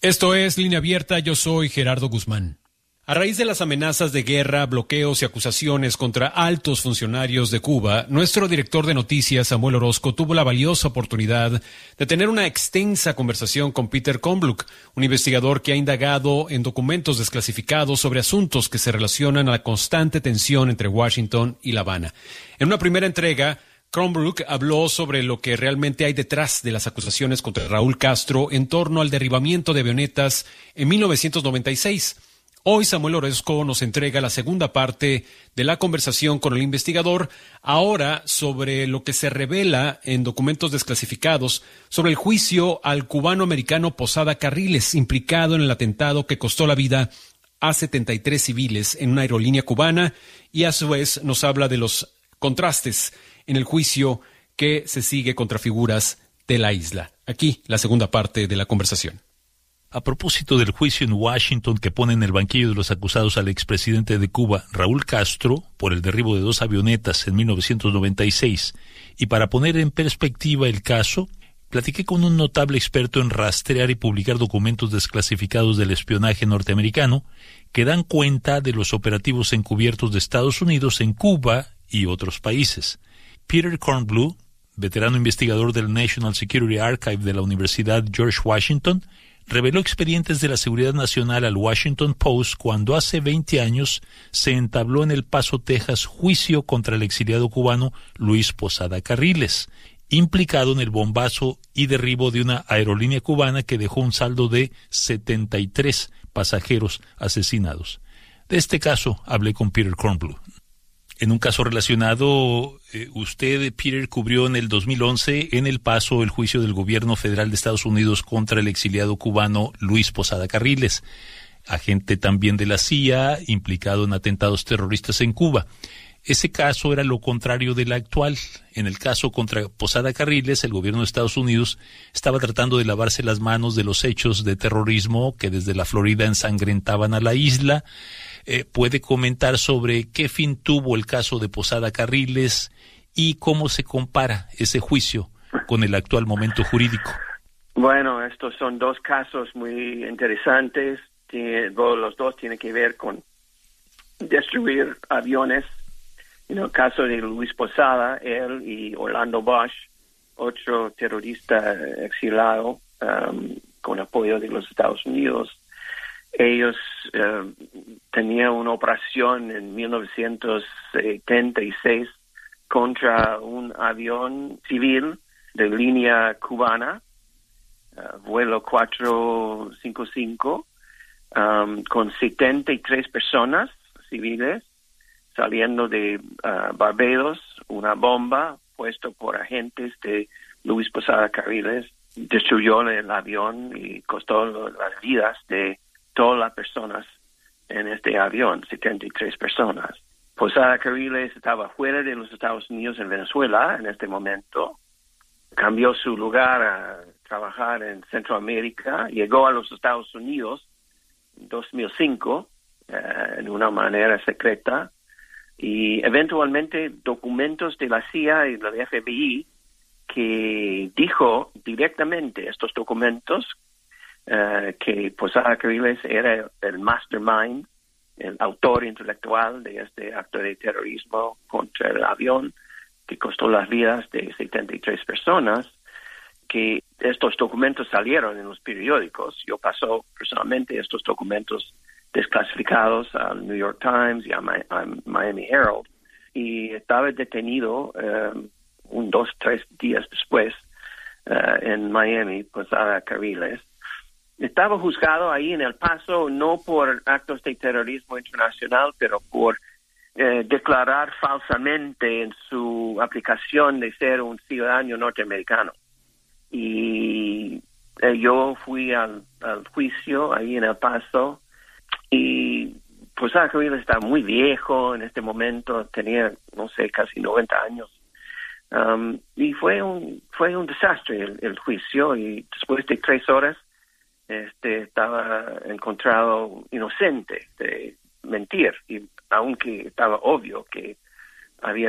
Esto es Línea Abierta, yo soy Gerardo Guzmán. A raíz de las amenazas de guerra, bloqueos y acusaciones contra altos funcionarios de Cuba, nuestro director de noticias, Samuel Orozco, tuvo la valiosa oportunidad de tener una extensa conversación con Peter Kornbluh, un investigador que ha indagado en documentos desclasificados sobre asuntos que se relacionan a la constante tensión entre Washington y La Habana. En una primera entrega, Kornbluh habló sobre lo que realmente hay detrás de las acusaciones contra Raúl Castro en torno al derribamiento de avionetas en 1996. Hoy Samuel Orozco nos entrega la segunda parte de la conversación con el investigador, ahora sobre lo que se revela en documentos desclasificados sobre el juicio al cubano-americano Posada Carriles, implicado en el atentado que costó la vida a 73 civiles en una aerolínea cubana, y a su vez nos habla de los contrastes en el juicio que se sigue contra figuras de la isla. Aquí la segunda parte de la conversación. A propósito del juicio en Washington que pone en el banquillo de los acusados al expresidente de Cuba, Raúl Castro, por el derribo de 2 avionetas en 1996, y para poner en perspectiva el caso, platiqué con un notable experto en rastrear y publicar documentos desclasificados del espionaje norteamericano que dan cuenta de los operativos encubiertos de Estados Unidos en Cuba y otros países. Peter Kornbluh, veterano investigador del National Security Archive de la Universidad George Washington, reveló expedientes de la seguridad nacional al Washington Post cuando hace 20 años se entabló en El Paso, Texas, juicio contra el exiliado cubano Luis Posada Carriles, implicado en el bombazo y derribo de una aerolínea cubana que dejó un saldo de 73 pasajeros asesinados. De este caso hablé con Peter Kornbluh. En un caso relacionado, usted, Peter, cubrió en el 2011 en El Paso el juicio del gobierno federal de Estados Unidos contra el exiliado cubano Luis Posada Carriles, agente también de la CIA, implicado en atentados terroristas en Cuba. Ese caso era lo contrario del actual. En el caso contra Posada Carriles, el gobierno de Estados Unidos estaba tratando de lavarse las manos de los hechos de terrorismo que desde la Florida ensangrentaban a la isla. ¿Puede comentar sobre qué fin tuvo el caso de Posada Carriles y cómo se compara ese juicio con el actual momento jurídico? Bueno, estos son 2 casos muy interesantes. Los 2 tienen que ver con destruir aviones. En el caso de Luis Posada, él y Orlando Bosch, otro terrorista exilado con apoyo de los Estados Unidos, ellos tenían una operación en 1976 contra un avión civil de línea cubana, vuelo 455, con 73 personas civiles saliendo de Barbados. Una bomba puesta por agentes de Luis Posada Carriles destruyó el avión y costó las vidas de todas las personas en este avión, 73 personas. Posada Carriles estaba fuera de los Estados Unidos en Venezuela en este momento. Cambió su lugar a trabajar en Centroamérica. Llegó a los Estados Unidos en 2005 en una manera secreta. Y eventualmente documentos de la CIA y del FBI que dijo directamente estos documentos que Posada Carriles era el mastermind, el autor intelectual de este acto de terrorismo contra el avión que costó las vidas de 73 personas, que estos documentos salieron en los periódicos. Yo pasó personalmente estos documentos desclasificados al New York Times y a Miami Herald, y estaba detenido 2, 3 días después en Miami, Posada Carriles. Estaba juzgado ahí en El Paso no por actos de terrorismo internacional, pero por declarar falsamente en su aplicación de ser un ciudadano norteamericano. Y yo fui al juicio ahí en El Paso, y Posada Carriles está muy viejo en este momento, tenía, no sé, casi 90 años. Y fue un desastre el juicio, y después de 3 horas estaba encontrado inocente de mentir, y aunque estaba obvio que había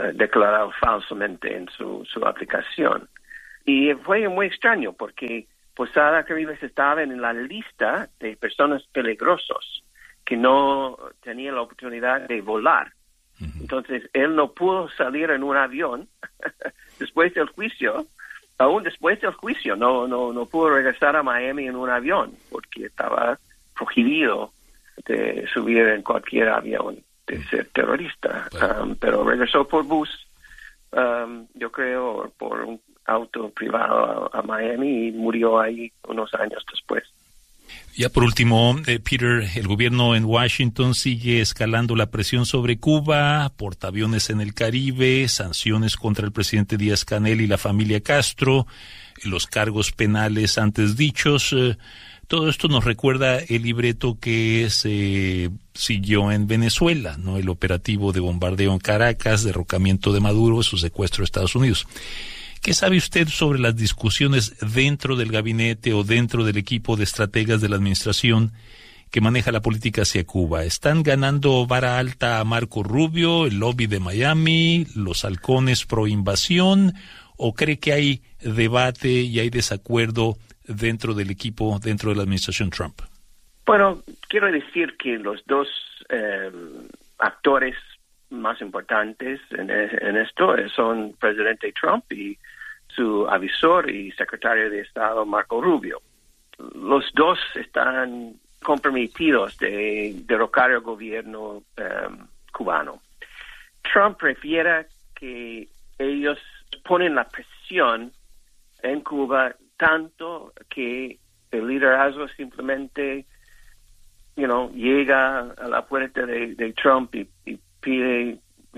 declarado falsamente en su aplicación. Y fue muy extraño porque Posada Caribes estaba en la lista de personas peligrosas que no tenían la oportunidad de volar. Entonces, él no pudo salir en un avión después del juicio. Aún después del juicio, no pudo regresar a Miami en un avión porque estaba prohibido de subir en cualquier avión de ser terrorista. Pero regresó por bus, yo creo, por un auto privado a Miami y murió ahí unos años después. Ya por último, Peter, el gobierno en Washington sigue escalando la presión sobre Cuba, portaaviones en el Caribe, sanciones contra el presidente Díaz-Canel y la familia Castro, los cargos penales antes dichos. Todo esto nos recuerda el libreto que se siguió en Venezuela, ¿no? El operativo de bombardeo en Caracas, derrocamiento de Maduro, su secuestro a Estados Unidos. ¿Qué sabe usted sobre las discusiones dentro del gabinete o dentro del equipo de estrategas de la administración que maneja la política hacia Cuba? ¿Están ganando vara alta a Marco Rubio, el lobby de Miami, los halcones pro invasión? ¿O cree que hay debate y hay desacuerdo dentro del equipo, dentro de la administración Trump? Bueno, quiero decir que los dos actores más importantes en esto son presidente Trump y su avisor y secretario de Estado Marco Rubio. Los dos están comprometidos de derrocar el gobierno cubano. Trump prefiere que ellos ponen la presión en Cuba tanto que el liderazgo simplemente llega a la puerta de Trump y pide,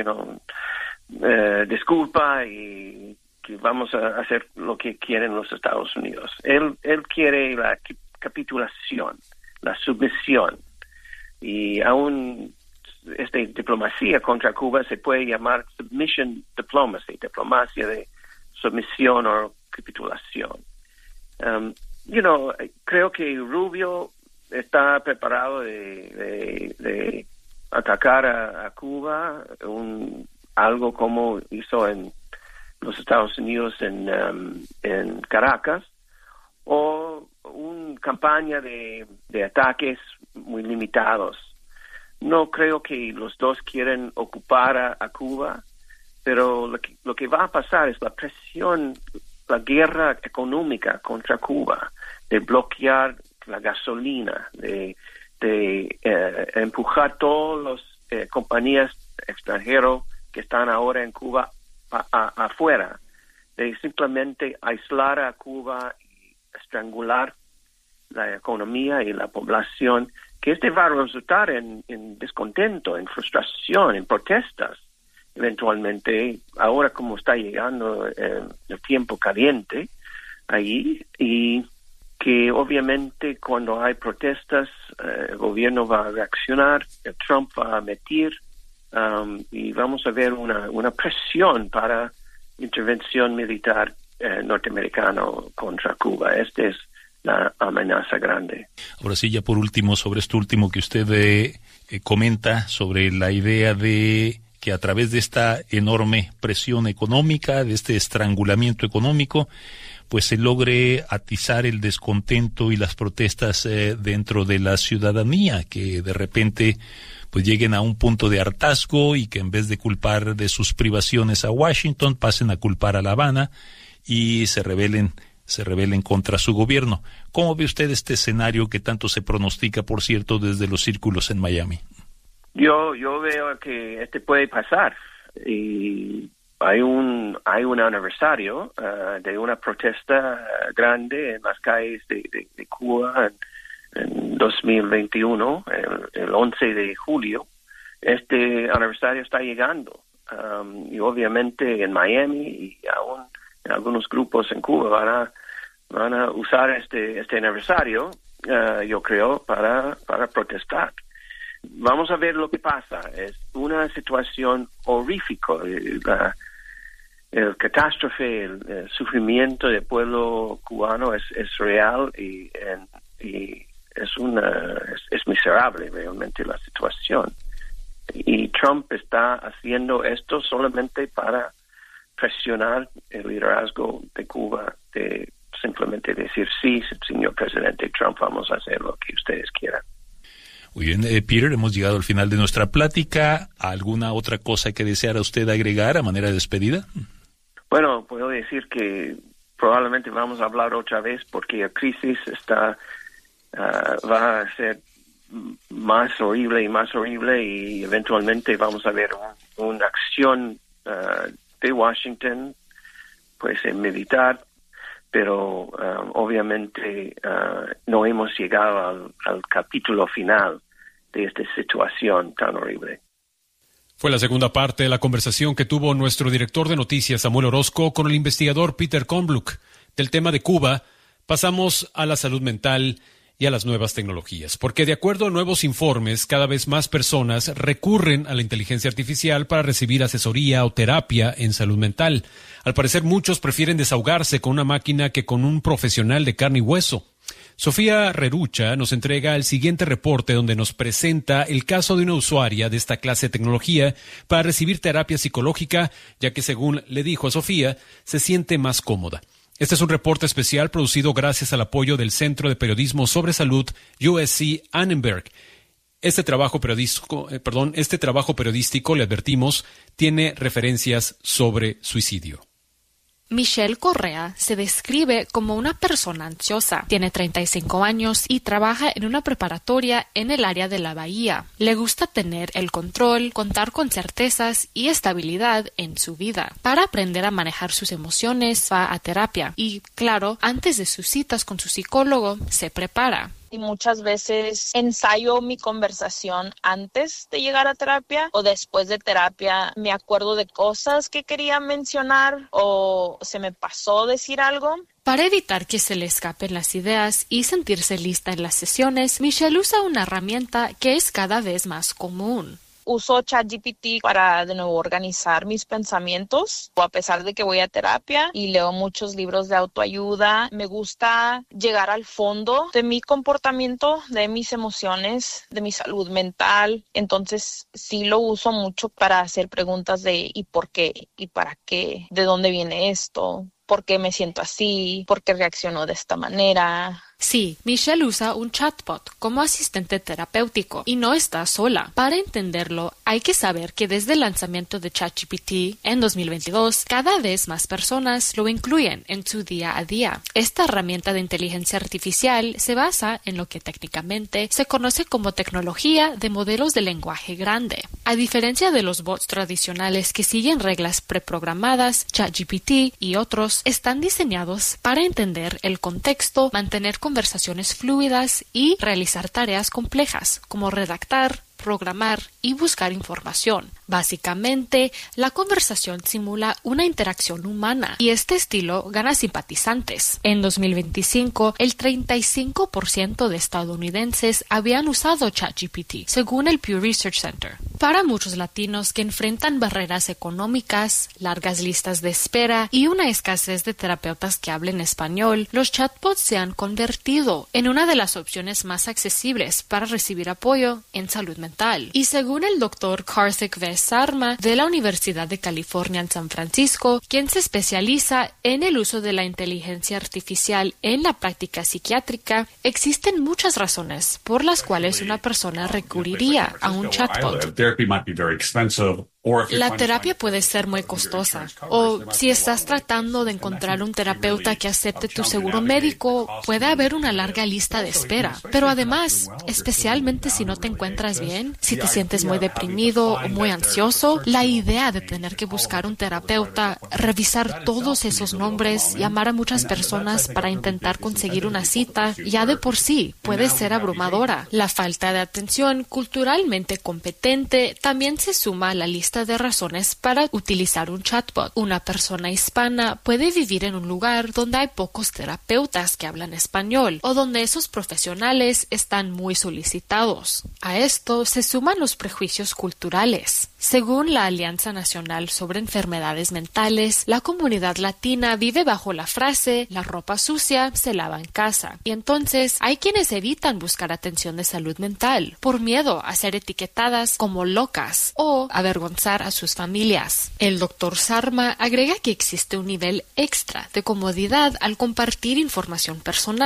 disculpa y que vamos a hacer lo que quieren los Estados Unidos. Él quiere la capitulación, la sumisión. Y aún esta diplomacia contra Cuba se puede llamar submission diplomacy, diplomacia de sumisión o capitulación. Creo que Rubio está preparado de atacar a Cuba, algo como hizo en los Estados Unidos en Caracas, o una campaña de ataques muy limitados. No creo que los dos quieren ocupar a Cuba, pero lo que va a pasar es la presión, la guerra económica contra Cuba, de bloquear la gasolina, de empujar todas las compañías extranjeras que están ahora en Cuba afuera, de simplemente aislar a Cuba y estrangular la economía y la población, que va a resultar en descontento, en frustración, en protestas, eventualmente, ahora como está llegando el tiempo caliente allí, y que obviamente cuando hay protestas, el gobierno va a reaccionar, Trump va a meter, y vamos a ver una presión para intervención militar norteamericana contra Cuba. Esta es la amenaza grande. Ahora sí, ya por último, sobre esto último que usted comenta, sobre la idea de que a través de esta enorme presión económica, de este estrangulamiento económico, pues se logre atizar el descontento y las protestas dentro de la ciudadanía, que de repente pues lleguen a un punto de hartazgo y que en vez de culpar de sus privaciones a Washington, pasen a culpar a La Habana y se rebelen contra su gobierno. ¿Cómo ve usted este escenario que tanto se pronostica, por cierto, desde los círculos en Miami? Yo veo que puede pasar, y hay un aniversario de una protesta grande en las calles de Cuba en 2021, el 11 de julio. Este aniversario está llegando, y obviamente en Miami y aún en algunos grupos en Cuba van a usar este aniversario, yo creo, para protestar. Vamos a ver lo que pasa. Es una situación horrífica. El catástrofe, el sufrimiento del pueblo cubano es real y es miserable realmente la situación. Y Trump está haciendo esto solamente para presionar el liderazgo de Cuba de simplemente decir sí, señor presidente Trump, vamos a hacer lo que ustedes quieran. Muy bien, Peter, hemos llegado al final de nuestra plática. ¿Alguna otra cosa que deseara usted agregar a manera de despedida? Bueno, puedo decir que probablemente vamos a hablar otra vez porque la crisis va a ser más horrible y eventualmente vamos a ver una acción de Washington, pues en militar, pero obviamente no hemos llegado al capítulo final de esta situación tan horrible. Fue la segunda parte de la conversación que tuvo nuestro director de noticias, Samuel Orozco, con el investigador Peter Kornbluh. Del tema de Cuba, pasamos a la salud mental y a las nuevas tecnologías, porque de acuerdo a nuevos informes, cada vez más personas recurren a la inteligencia artificial para recibir asesoría o terapia en salud mental. Al parecer, muchos prefieren desahogarse con una máquina que con un profesional de carne y hueso. Sofía Rerucha nos entrega el siguiente reporte donde nos presenta el caso de una usuaria de esta clase de tecnología para recibir terapia psicológica, ya que según le dijo a Sofía, se siente más cómoda. Este es un reporte especial producido gracias al apoyo del Centro de Periodismo sobre Salud USC Annenberg. Este trabajo periodístico, le advertimos, tiene referencias sobre suicidio. Michelle Correa se describe como una persona ansiosa. Tiene 35 años y trabaja en una preparatoria en el área de la Bahía. Le gusta tener el control, contar con certezas y estabilidad en su vida. Para aprender a manejar sus emociones, va a terapia. Y, claro, antes de sus citas con su psicólogo, se prepara. Y muchas veces ensayo mi conversación antes de llegar a terapia o después de terapia. Me acuerdo de cosas que quería mencionar o se me pasó decir algo. Para evitar que se le escapen las ideas y sentirse lista en las sesiones, Michelle usa una herramienta que es cada vez más común. Uso ChatGPT para de nuevo organizar mis pensamientos, o a pesar de que voy a terapia y leo muchos libros de autoayuda, me gusta llegar al fondo de mi comportamiento, de mis emociones, de mi salud mental. Entonces sí lo uso mucho para hacer preguntas de ¿y por qué? ¿Y para qué? ¿De dónde viene esto? ¿Por qué me siento así? ¿Por qué reacciono de esta manera? Sí, Michelle usa un chatbot como asistente terapéutico y no está sola. Para entenderlo, hay que saber que desde el lanzamiento de ChatGPT en 2022, cada vez más personas lo incluyen en su día a día. Esta herramienta de inteligencia artificial se basa en lo que técnicamente se conoce como tecnología de modelos de lenguaje grande. A diferencia de los bots tradicionales que siguen reglas preprogramadas, ChatGPT y otros están diseñados para entender el contexto, mantener conversaciones fluidas y realizar tareas complejas como redactar, programar y buscar información. Básicamente, la conversación simula una interacción humana y este estilo gana simpatizantes. En 2025, el 35% de estadounidenses habían usado ChatGPT, según el Pew Research Center. Para muchos latinos que enfrentan barreras económicas, largas listas de espera y una escasez de terapeutas que hablen español, los chatbots se han convertido en una de las opciones más accesibles para recibir apoyo en salud mental. Y según el Dr. Karthik V. Sarma de la Universidad de California en San Francisco, quien se especializa en el uso de la inteligencia artificial en la práctica psiquiátrica, existen muchas razones por las cuales una persona recurriría a un chatbot. La terapia puede ser muy costosa, o si estás tratando de encontrar un terapeuta que acepte tu seguro médico, puede haber una larga lista de espera. Pero además, especialmente si no te encuentras bien, si te sientes muy deprimido o muy ansioso, la idea de tener que buscar un terapeuta, revisar todos esos nombres, llamar a muchas personas para intentar conseguir una cita, ya de por sí puede ser abrumadora. La falta de atención culturalmente competente también se suma a la lista de razones para utilizar un chatbot. Una persona hispana puede vivir en un lugar donde hay pocos terapeutas que hablan español o donde esos profesionales están muy solicitados. A esto se suman los prejuicios culturales. Según la Alianza Nacional sobre Enfermedades Mentales, la comunidad latina vive bajo la frase «la ropa sucia se lava en casa». Y entonces hay quienes evitan buscar atención de salud mental por miedo a ser etiquetadas como locas o avergonzadas descansar a sus familias. El Dr. Sarma agrega que existe un nivel extra de comodidad al compartir información personal.